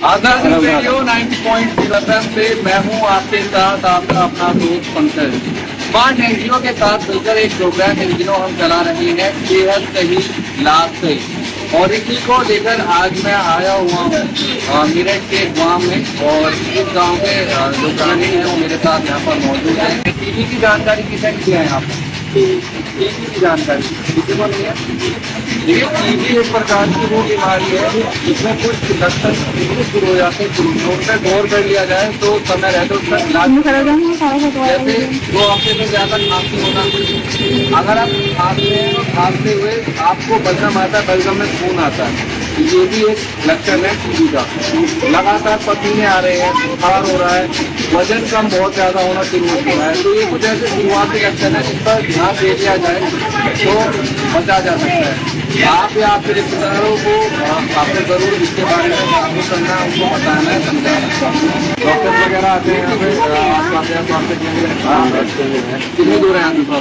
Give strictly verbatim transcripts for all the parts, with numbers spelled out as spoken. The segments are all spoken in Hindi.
आजाद रेडियो नाइंटी पॉइंट जीरो पे मैं हूँ आपके साथ आपका अपना दोस्त पंकज। स्मार्ट एनजीओ के साथ मिलकर एक प्रोग्राम इन दिनों हम चला रहे हैं, सेहत सही लाभ सही, और इसी को लेकर आज मैं आया हुआ हूँ मेरठ के गांव में। और इस गांव के जो ग्रामीण है वो मेरे साथ यहाँ पर मौजूद है। टीबी की जानकारी किसे की है यहाँ पर? टीबी की जानकारी किसी को नहीं है। देखिए, टीबी एक प्रकार की वो बीमारी है जिसमें कुछ लक्षण शुरू हो जाते हैं। उन पर गौर कर लिया जाए तो समय रहते उसका इलाज, जैसे दो हफ्ते से ज्यादा खांसी होना। अगर आप खांसते हैं और खांसते हुए आपको बलगम आता है, बलगम में खून आता है, ये भी एक लक्षण है टीबी का। लगातार पसीने आ रहे हैं, बुखार हो रहा है, वजन कम बहुत ज्यादा होना शुरू हो रहा है, तो ये कुछ ऐसे शुरुआती लक्षण है जिस पर ध्यान दे दिया जाए तो बचा जा सकता है। आप या आपके रिश्तेदारों को आपको जरूर इसके बारे में जागरूक करना है, उनको बताना है, समझाना है। डॉक्टर वगैरह आते हैं यहाँ पे आस-पास या स्वास्थ्य केंद्र कितनी दूर है यहाँ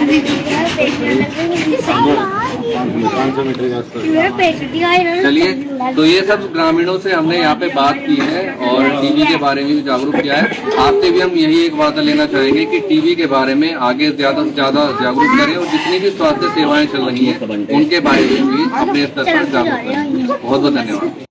से? चलिए, तो ये सब ग्रामीणों से हमने यहाँ पे बात की है और टीबी के बारे में भी जागरूक किया है। आपसे भी हम यही एक वादा लेना चाहेंगे कि टीबी के बारे में आगे ज्यादा से ज्यादा जागरूक करें और जितनी भी स्वास्थ्य सेवाएं चल रही हैं उनके बारे में भी अपने स्तर पर जागरूक करें। बहुत बहुत धन्यवाद।